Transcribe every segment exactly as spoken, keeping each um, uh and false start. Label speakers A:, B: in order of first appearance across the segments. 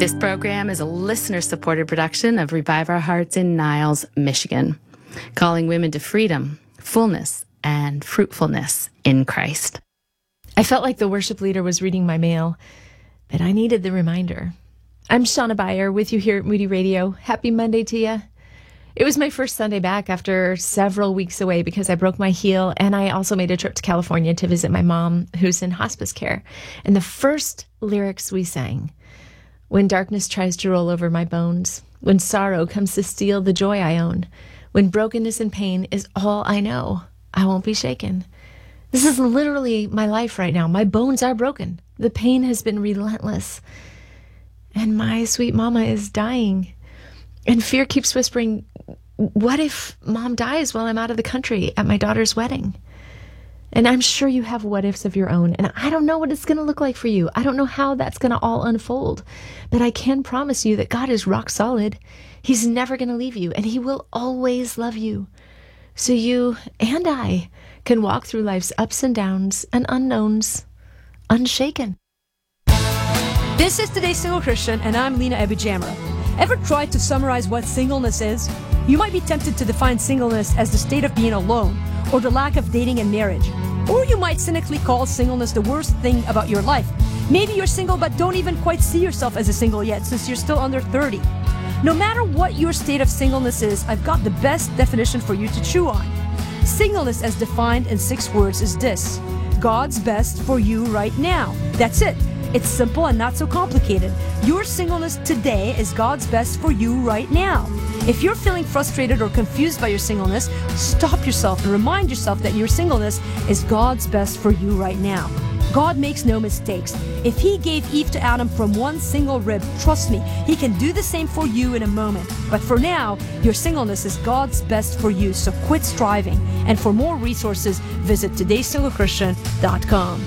A: This program is a listener-supported production of Revive Our Hearts in Niles, Michigan, calling women to freedom, fullness, and fruitfulness in Christ.
B: I felt like the worship leader was reading my mail, but I needed the reminder. I'm Shauna Beyer with you here at Moody Radio. Happy Monday to you. It was my first Sunday back after several weeks away because I broke my heel, and I also made a trip to California to visit my mom, who's in hospice care. And the first lyrics we sang: when darkness tries to roll over my bones, when sorrow comes to steal the joy I own, when brokenness and pain is all I know, I won't be shaken. This is literally my life right now. My bones are broken. The pain has been relentless. And my sweet mama is dying. And fear keeps whispering, what if mom dies while I'm out of the country at my daughter's wedding? And I'm sure you have what ifs of your own. And I don't know what it's going to look like for you. I don't know how that's going to all unfold. But I can promise you that God is rock solid. He's never going to leave you. And he will always love you. So you and I can walk through life's ups and downs and unknowns unshaken.
C: This is Today's Single Christian, and I'm Lena Abujamra. Ever tried to summarize what singleness is? You might be tempted to define singleness as the state of being alone, or the lack of dating and marriage. Or you might cynically call singleness the worst thing about your life. Maybe you're single but don't even quite see yourself as a single yet, since you're still under thirty. No matter what your state of singleness is, I've got the best definition for you to chew on. Singleness, as defined in six words, is this: God's best for you right now. That's it. It's simple and not so complicated. Your singleness today is God's best for you right now. If you're feeling frustrated or confused by your singleness, stop yourself and remind yourself that your singleness is God's best for you right now. God makes no mistakes. If he gave Eve to Adam from one single rib, trust me, he can do the same for you in a moment. But for now, your singleness is God's best for you, so quit striving. And for more resources, visit todays single christian dot com.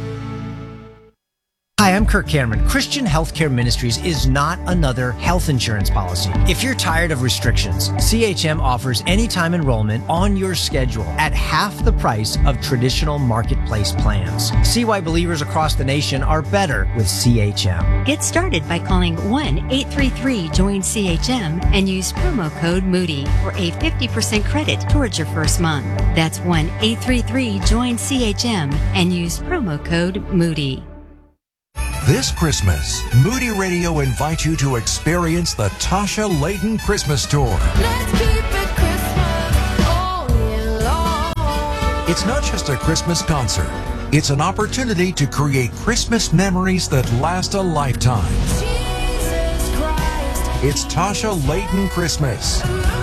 D: Hi, I'm Kirk Cameron. Christian Healthcare Ministries is not another health insurance policy. If you're tired of restrictions, C H M offers anytime enrollment on your schedule at half the price of traditional marketplace plans. See why believers across the nation are better with C H M.
E: Get started by calling one eight three three join C H M and use promo code Moody for a fifty percent credit towards your first month. That's one eight three three join C H M and use promo code Moody.
F: This Christmas, Moody Radio invites you to experience the Tasha Layton Christmas Tour.
G: Let's keep it Christmas all year long.
F: It's not just a Christmas concert. It's an opportunity to create Christmas memories that last a lifetime.
G: Jesus Christ.
F: It's Tasha Layton Christmas.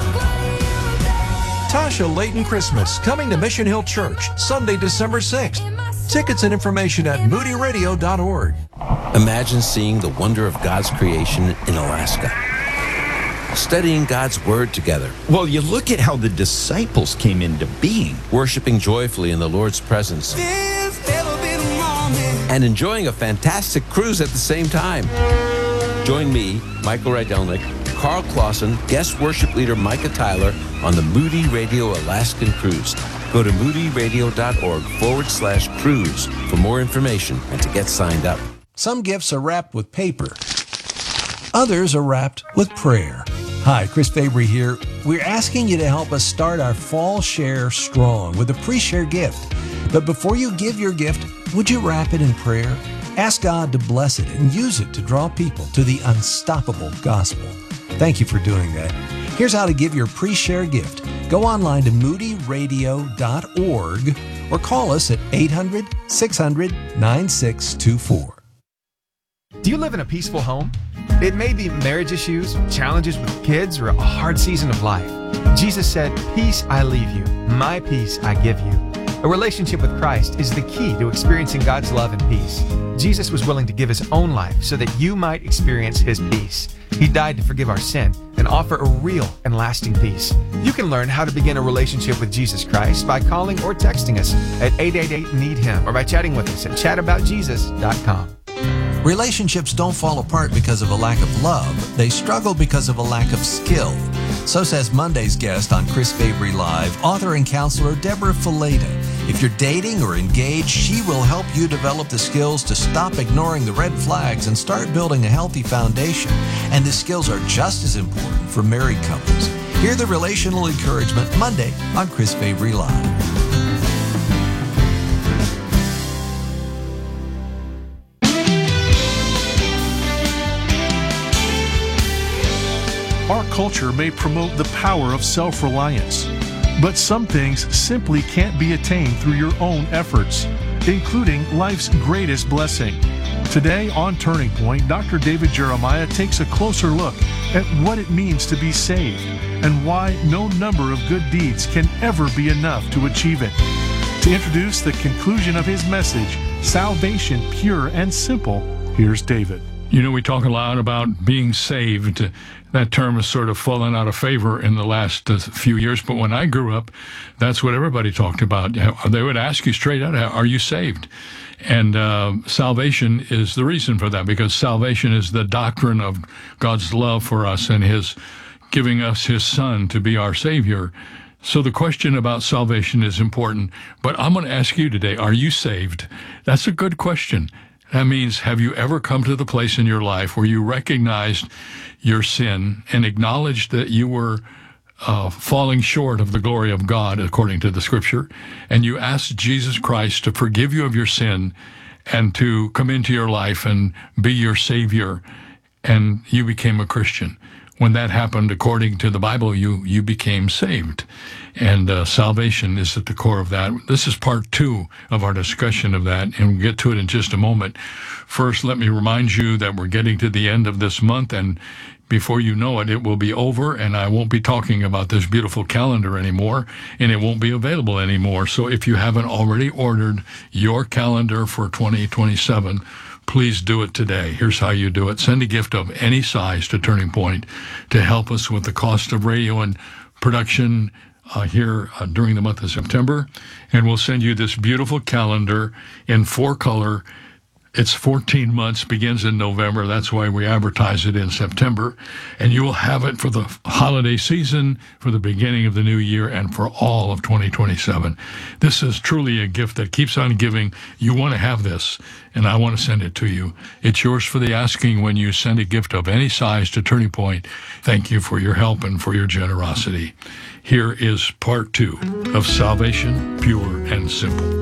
F: Tasha Layton Christmas, coming to Mission Hill Church, Sunday, December sixth. Tickets and information at moody radio dot org.
H: Imagine seeing the wonder of God's creation in Alaska. Studying God's Word together.
I: Well, you look at how the disciples came into being.
H: Worshiping joyfully in the Lord's presence. And enjoying a fantastic cruise at the same time. Join me, Michael Rydelnik, Carl Clausen, guest worship leader Micah Tyler on the Moody Radio Alaskan Cruise. Go to moody radio dot org forward slash cruise for more information and to get signed up.
J: Some gifts are wrapped with paper. Others are wrapped with prayer. Hi, Chris Fabry here. We're asking you to help us start our fall share strong with a pre-share gift. But before you give your gift, would you wrap it in prayer? Ask God to bless it and use it to draw people to the unstoppable gospel. Thank you for doing that. Here's how to give your pre-share gift. Go online to moody radio dot org or call us at eight hundred, six hundred, nine six two four.
K: Do you live in a peaceful home? It may be marriage issues, challenges with kids, or a hard season of life. Jesus said, "Peace I leave you, my peace I give you." A relationship with Christ is the key to experiencing God's love and peace. Jesus was willing to give his own life so that you might experience his peace. He died to forgive our sin and offer a real and lasting peace. You can learn how to begin a relationship with Jesus Christ by calling or texting us at eight eight eight need him or by chatting with us at chat about jesus dot com.
J: Relationships don't fall apart because of a lack of love. They struggle because of a lack of skill. So says Monday's guest on Chris Fabry Live, author and counselor Deborah Fileta. If you're dating or engaged, she will help you develop the skills to stop ignoring the red flags and start building a healthy foundation. And the skills are just as important for married couples. Hear the Relational Encouragement Monday on Chris Fabry Live.
L: Our culture may promote the power of self-reliance, but some things simply can't be attained through your own efforts, including life's greatest blessing. Today on Turning Point, Doctor David Jeremiah takes a closer look at what it means to be saved and why no number of good deeds can ever be enough to achieve it. To introduce the conclusion of his message, Salvation Pure and Simple, here's David.
M: You know, we talk a lot about being saved. That term has sort of fallen out of favor in the last uh, few years, but when I grew up, that's what everybody talked about. They would ask you straight out, are you saved? And uh, salvation is the reason for that, because salvation is the doctrine of God's love for us and his giving us his Son to be our Savior. So the question about salvation is important, but I'm going to ask you today, are you saved? That's a good question. That means, have you ever come to the place in your life where you recognized your sin and acknowledged that you were uh, falling short of the glory of God, according to the Scripture, and you asked Jesus Christ to forgive you of your sin and to come into your life and be your Savior, and you became a Christian? When that happened, according to the Bible, you you became saved. And uh, salvation is at the core of that. This is part two of our discussion of that, and we'll get to it in just a moment. First, let me remind you that we're getting to the end of this month, and before you know it, it will be over, and I won't be talking about this beautiful calendar anymore, and it won't be available anymore. So if you haven't already ordered your calendar for twenty twenty-seven, please do it today. Here's how you do it. Send a gift of any size to Turning Point to help us with the cost of radio and production uh, here uh, during the month of September. And we'll send you this beautiful calendar in four color. It's fourteen months, begins in November. That's why we advertise it in September. And you will have it for the holiday season, for the beginning of the new year, and for all of twenty twenty-seven. This is truly a gift that keeps on giving. You want to have this, and I want to send it to you. It's yours for the asking when you send a gift of any size to Turning Point. Thank you for your help and for your generosity. Here is part two of Salvation, Pure and Simple.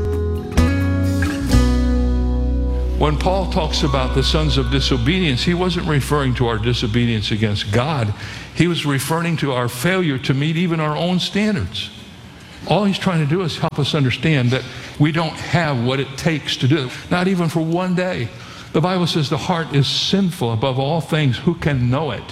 M: When Paul talks about the sons of disobedience, he wasn't referring to our disobedience against God. He was referring to our failure to meet even our own standards. All he's trying to do is help us understand that we don't have what it takes to do it, not even for one day. The Bible says the heart is sinful above all things. Who can know it?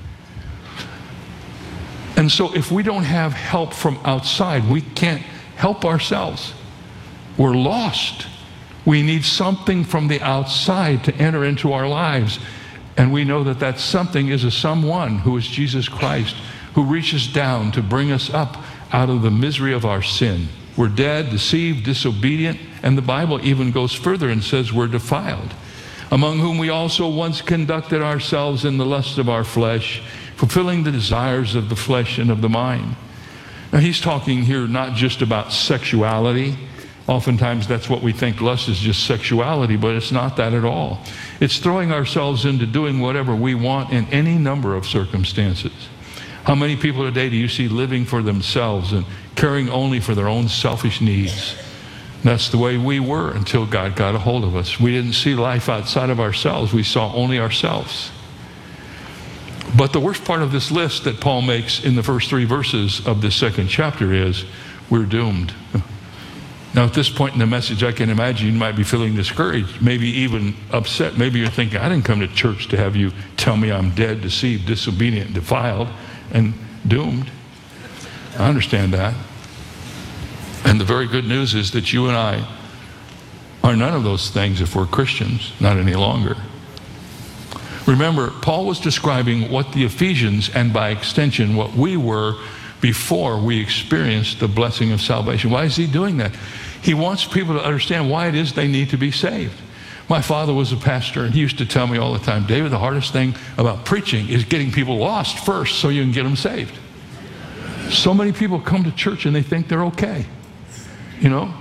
M: And so if we don't have help from outside, we can't help ourselves. We're lost. We need something from the outside to enter into our lives. And we know that that something is a someone who is Jesus Christ, who reaches down to bring us up out of the misery of our sin. We're dead, deceived, disobedient, and the Bible even goes further and says we're defiled, among whom we also once conducted ourselves in the lust of our flesh, fulfilling the desires of the flesh and of the mind. Now he's talking here not just about sexuality. Oftentimes that's what we think lust is, just sexuality, but it's not that at all. It's throwing ourselves into doing whatever we want in any number of circumstances. How many people today do you see living for themselves and caring only for their own selfish needs? That's the way we were until God got a hold of us. We didn't see life outside of ourselves. We saw only ourselves. But the worst part of this list that Paul makes in the first three verses of this second chapter is we're doomed. Now, at this point in the message, I can imagine you might be feeling discouraged, maybe even upset. Maybe you're thinking, I didn't come to church to have you tell me I'm dead, deceived, disobedient, defiled, and doomed. I understand that. And the very good news is that you and I are none of those things if we're Christians, not any longer. Remember, Paul was describing what the Ephesians, and by extension what we were before we experienced the blessing of salvation. Why is he doing that? He wants people to understand why it is they need to be saved. My father was a pastor, and he used to tell me all the time, David, the hardest thing about preaching is getting people lost first so you can get them saved. So many people come to church and they think they're okay. You know,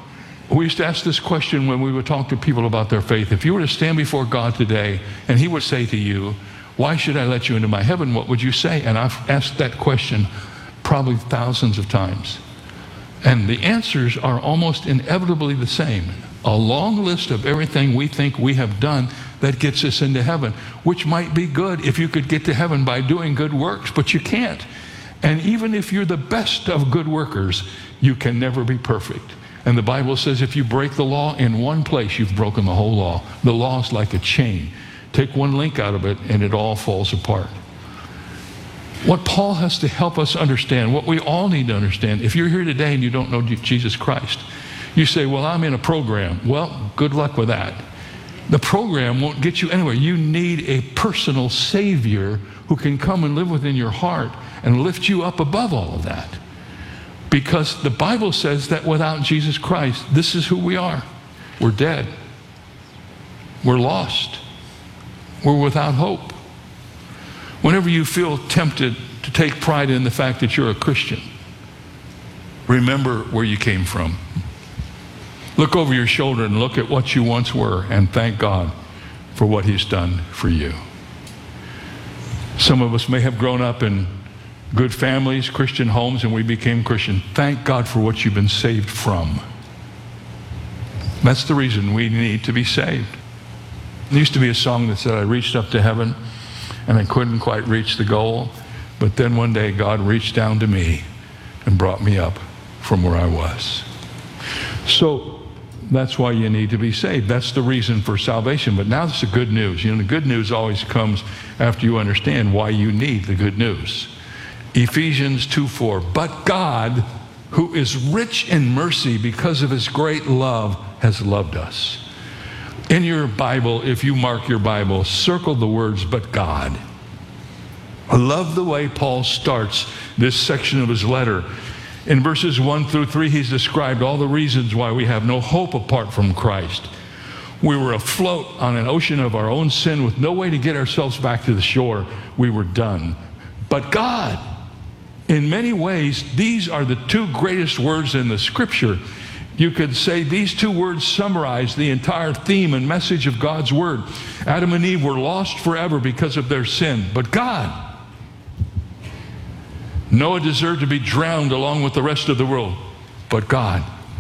M: We used to ask this question when we would talk to people about their faith. If you were to stand before God today and he would say to you, why should I let you into my heaven? What would you say? And I've asked that question probably thousands of times. And the answers are almost inevitably the same. A long list of everything we think we have done that gets us into heaven, which might be good if you could get to heaven by doing good works, but you can't. And even if you're the best of good workers, you can never be perfect. And the Bible says if you break the law in one place, you've broken the whole law. The law is like a chain. Take one link out of it and it all falls apart. What Paul has to help us understand, what we all need to understand, if you're here today and you don't know Jesus Christ, you say, well, I'm in a program. Well, good luck with that. The program won't get you anywhere. You need a personal Savior who can come and live within your heart and lift you up above all of that. Because the Bible says that without Jesus Christ, this is who we are. We're dead. We're lost. We're without hope. Whenever you feel tempted to take pride in the fact that you're a Christian, remember where you came from. Look over your shoulder and look at what you once were and thank God for what he's done for you. Some of us may have grown up in good families, Christian homes, and we became Christian. Thank God for what you've been saved from. That's the reason we need to be saved. There used to be a song that said, I reached up to heaven and I couldn't quite reach the goal, but then one day God reached down to me and brought me up from where I was. So that's why you need to be saved. That's the reason for salvation. But now this is the good news. You know, the good news always comes after you understand why you need the good news. Ephesians two four, but God, who is rich in mercy because of his great love, has loved us. In your Bible, if you mark your Bible, circle the words, but God. I love the way Paul starts this section of his letter. In verses one through three, he's described all the reasons why we have no hope apart from Christ. We were afloat on an ocean of our own sin with no way to get ourselves back to the shore. We were done. But God, in many ways, these are the two greatest words in the scripture. You could say these two words summarize the entire theme and message of God's word. Adam and Eve were lost forever because of their sin. But God, Noah deserved to be drowned along with the rest of the world. But God,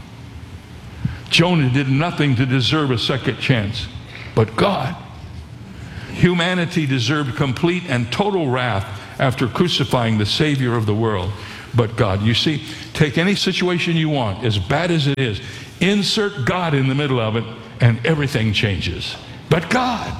M: Jonah did nothing to deserve a second chance. But God, humanity deserved complete and total wrath after crucifying the Savior of the world. But God, you see, take any situation you want, as bad as it is, insert God in the middle of it, and everything changes. But God.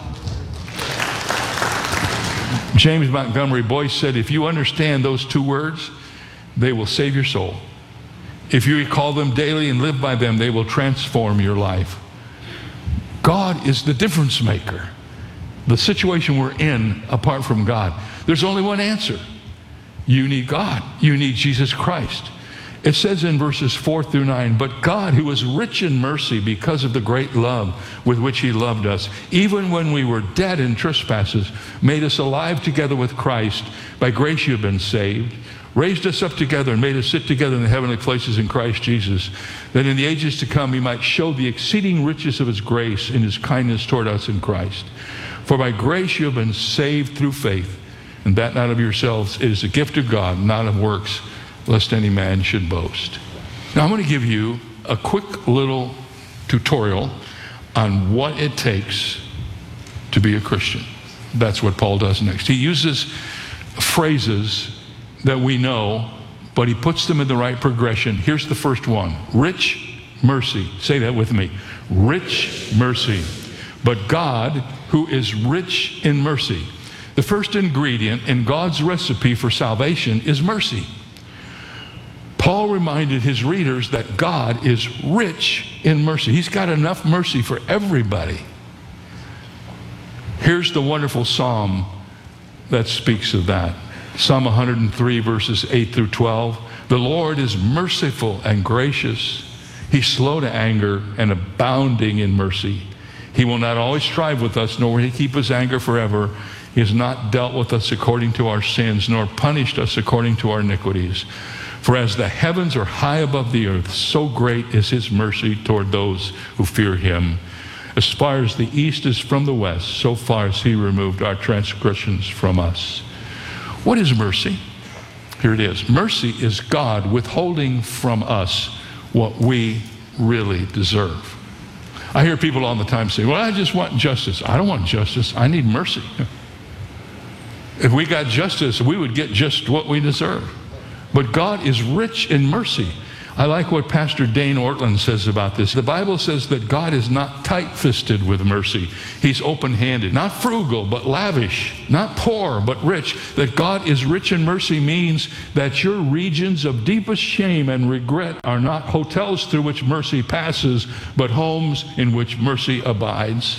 M: James Montgomery Boyce said, if you understand those two words, they will save your soul. If you recall them daily and live by them, they will transform your life. God is the difference maker. The situation we're in apart from God, there's only one answer. You need God. You need Jesus Christ. It says in verses four through nine, but God, who is rich in mercy because of the great love with which he loved us, even when we were dead in trespasses, made us alive together with Christ. By grace you have been saved, raised us up together and made us sit together in the heavenly places in Christ Jesus, that in the ages to come he might show the exceeding riches of his grace in his kindness toward us in Christ. For by grace you have been saved through faith, and that not of yourselves. It is a gift of God, not of works, lest any man should boast. Now I'm going to give you a quick little tutorial on what it takes to be a Christian. That's what Paul does next. He uses phrases that we know, but he puts them in the right progression. Here's the first one. Rich mercy. Say that with me. Rich mercy. But God, who is rich in mercy. The first ingredient in God's recipe for salvation is mercy. Paul reminded his readers that God is rich in mercy. He's got enough mercy for everybody. Here's the wonderful psalm that speaks of that. Psalm one hundred three, verses eight through twelve. The Lord is merciful and gracious. He's slow to anger and abounding in mercy. He will not always strive with us, nor will he keep his anger forever. He has not dealt with us according to our sins, nor punished us according to our iniquities. For as the heavens are high above the earth, so great is his mercy toward those who fear him. As far as the east is from the west, so far as he removed our transgressions from us. What is mercy? Here it is. Mercy is God withholding from us what we really deserve. I hear people all the time say, well, I just want justice. I don't want justice. I need mercy. If we got justice, we would get just what we deserve. But God is rich in mercy. I like what Pastor Dane Ortland says about this. The Bible says that God is not tight-fisted with mercy. He's open-handed. Not frugal, but lavish. Not poor, but rich. That God is rich in mercy means that your regions of deepest shame and regret are not hotels through which mercy passes, but homes in which mercy abides.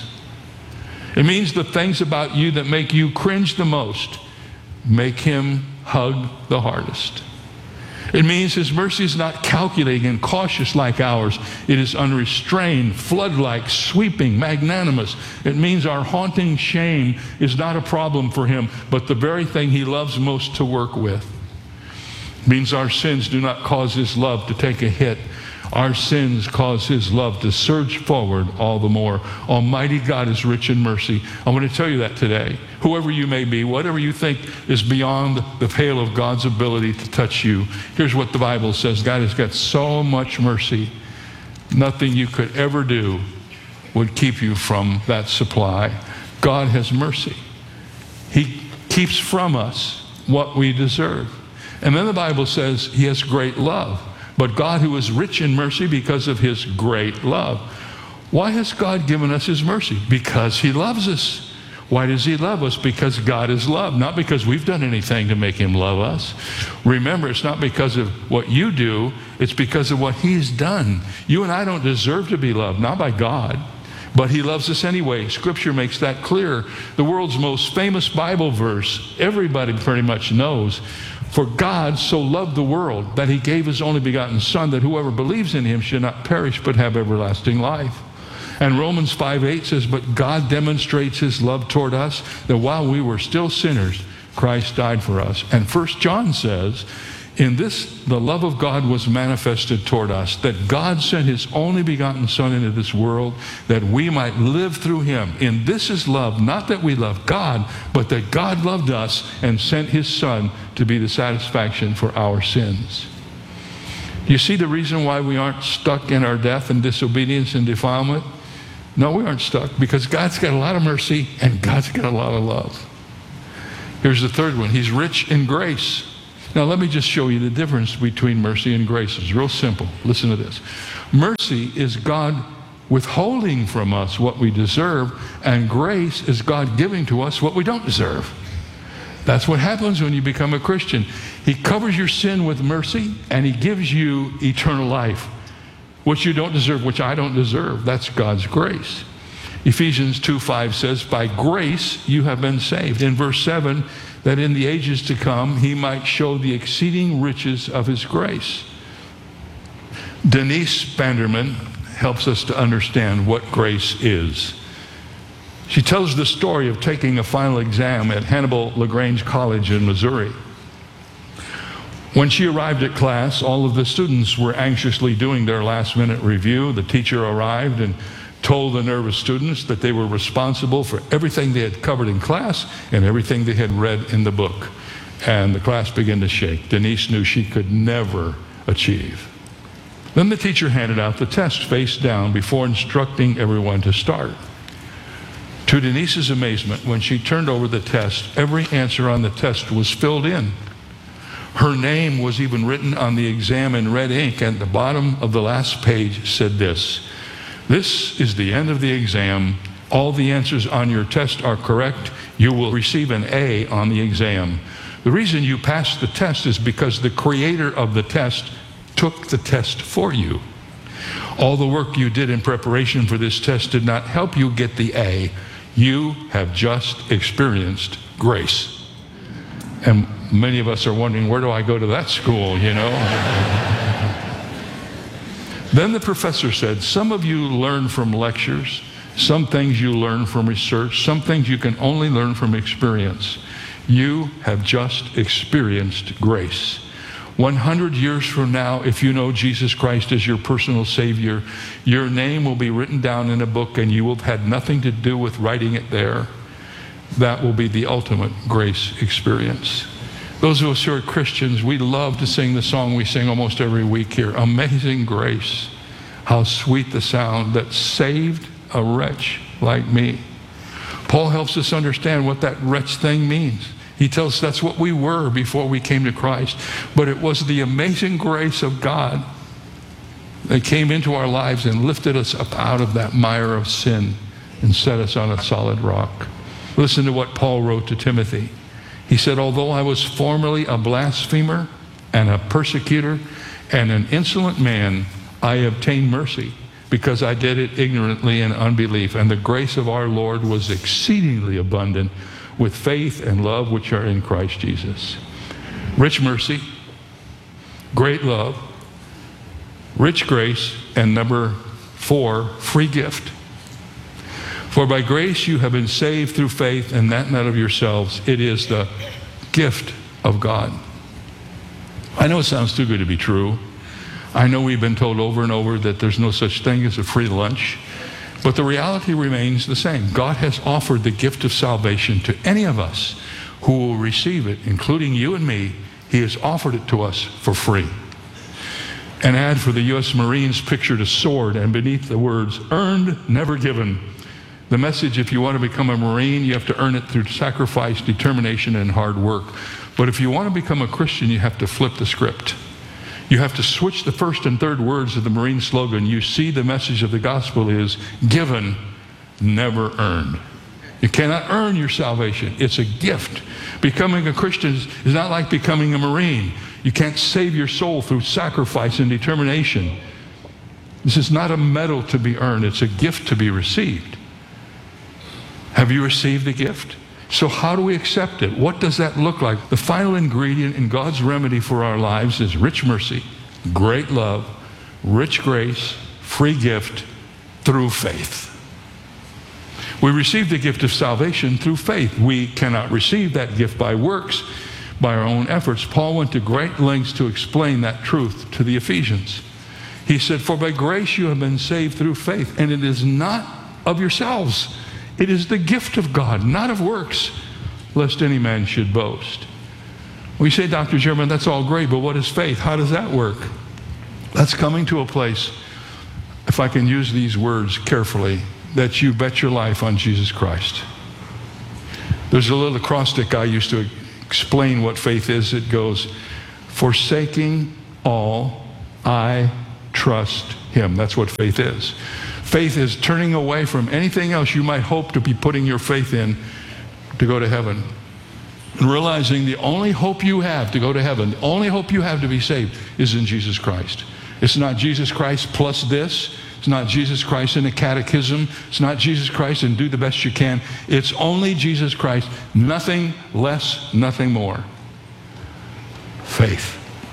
M: It means the things about you that make you cringe the most make him hug the hardest. It means his mercy is not calculating and cautious like ours. It is unrestrained, flood-like, sweeping, magnanimous. It means our haunting shame is not a problem for him, but the very thing he loves most to work with. It means our sins do not cause his love to take a hit. Our sins cause his love to surge forward all the more. Almighty God is rich in mercy. I want to tell you that today. Whoever you may be, whatever you think is beyond the pale of God's ability to touch you, here's what the Bible says. God has got so much mercy, nothing you could ever do would keep you from that supply. God has mercy. He keeps from us what we deserve. And then the Bible says he has great love. But God, who is rich in mercy because of his great love. Why has God given us his mercy? Because he loves us. Why does he love us? Because God is love, not because we've done anything to make him love us. Remember, it's not because of what you do, it's because of what he's done. You and I don't deserve to be loved, not by God, but he loves us anyway. Scripture makes that clear. The world's most famous Bible verse, everybody pretty much knows. For God so loved the world that he gave his only begotten Son, that whoever believes in him should not perish but have everlasting life. And Romans five eight says, but God demonstrates his love toward us, that while we were still sinners, Christ died for us. And First John says, in this the love of God was manifested toward us, that God sent his only begotten Son into this world, that we might live through him. In this is love, not that we love God, but that God loved us and sent his Son to be the satisfaction for our sins. You see the reason why we aren't stuck in our death and disobedience and defilement? No, we aren't stuck, because God's got a lot of mercy and God's got a lot of love. Here's the third one. He's rich in grace. Now let me just show you the difference between mercy and grace. It's real simple. Listen to this. Mercy is God withholding from us what we deserve, and grace is God giving to us what we don't deserve. That's what happens when you become a Christian. He covers your sin with mercy, and he gives you eternal life, which you don't deserve, which I don't deserve. That's God's grace. Ephesians two five says, by grace you have been saved. In verse seven, that in the ages to come he might show the exceeding riches of his grace. Denise Banderman helps us to understand what grace is. She tells the story of taking a final exam at Hannibal LaGrange College in Missouri. When she arrived at class, all of the students were anxiously doing their last-minute review. The teacher arrived and told the nervous students that they were responsible for everything they had covered in class and everything they had read in the book. And the class began to shake. Denise knew she could never achieve. Then the teacher handed out the test face down before instructing everyone to start. To Denise's amazement, when she turned over the test, every answer on the test was filled in. Her name was even written on the exam in red ink, and the bottom of the last page said this: this is the end of the exam. All the answers on your test are correct. You will receive an A on the exam. The reason you passed the test is because the creator of the test took the test for you. All the work you did in preparation for this test did not help you get the A. You have just experienced grace. And many of us are wondering, where do I go to that school, you know? Then the professor said, some of you learn from lectures, some things you learn from research, some things you can only learn from experience. You have just experienced grace. one hundred years from now, if you know Jesus Christ as your personal Savior, your name will be written down in a book and you will have had nothing to do with writing it there. That will be the ultimate grace experience. Those of us who are Christians, we love to sing the song we sing almost every week here, Amazing Grace. How sweet the sound that saved a wretch like me. Paul helps us understand what that wretch thing means. He tells us that's what we were before we came to Christ. But it was the amazing grace of God that came into our lives and lifted us up out of that mire of sin and set us on a solid rock. Listen to what Paul wrote to Timothy. He said, although I was formerly a blasphemer and a persecutor and an insolent man, I obtained mercy because I did it ignorantly in unbelief. And the grace of our Lord was exceedingly abundant with faith and love which are in Christ Jesus. Rich mercy, great love, rich grace, and number four, free gift. For by grace you have been saved through faith, and that not of yourselves. It is the gift of God. I know it sounds too good to be true. I know we've been told over and over that there's no such thing as a free lunch. But the reality remains the same. God has offered the gift of salvation to any of us who will receive it, including you and me. He has offered it to us for free. An ad for the U S Marines pictured a sword, and beneath the words, earned, never given. The message, if you want to become a Marine, you have to earn it through sacrifice, determination, and hard work. But if you want to become a Christian, you have to flip the script. You have to switch the first and third words of the Marine slogan. You see, the message of the gospel is given, never earned. You cannot earn your salvation. It's a gift. Becoming a Christian is not like becoming a Marine. You can't save your soul through sacrifice and determination. This is not a medal to be earned. It's a gift to be received. Have you received the gift? So how do we accept it? What does that look like? The final ingredient in God's remedy for our lives is rich mercy, great love, rich grace, free gift through faith. We receive the gift of salvation through faith. We cannot receive that gift by works, by our own efforts. Paul went to great lengths to explain that truth to the Ephesians. He said, for by grace you have been saved through faith, and it is not of yourselves. It is the gift of God, not of works, lest any man should boast. We say, Doctor German, that's all great, but what is faith? How does that work? That's coming to a place, if I can use these words carefully, that you bet your life on Jesus Christ. There's a little acrostic I used to explain what faith is. It goes, forsaking all, I trust him. That's what faith is. Faith is turning away from anything else you might hope to be putting your faith in to go to heaven. And realizing the only hope you have to go to heaven, the only hope you have to be saved is in Jesus Christ. It's not Jesus Christ plus this. It's not Jesus Christ in a catechism. It's not Jesus Christ and do the best you can. It's only Jesus Christ, nothing less, nothing more. Faith.